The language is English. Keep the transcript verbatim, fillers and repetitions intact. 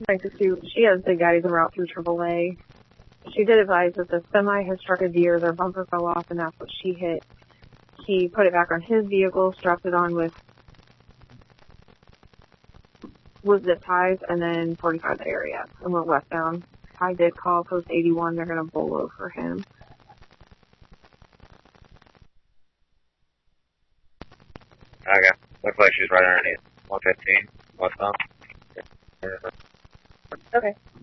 Like to see, she has big guys en route through triple A. She did advise that the semi has struck a deer, their bumper fell off, and that's what she hit. He put it back on his vehicle, strapped it on with with zip ties, and then forty-five the area, and went westbound. I did call Post eighty-one. They're going to bolo for him. Okay. Looks like she's right underneath one fifteen westbound. Okay.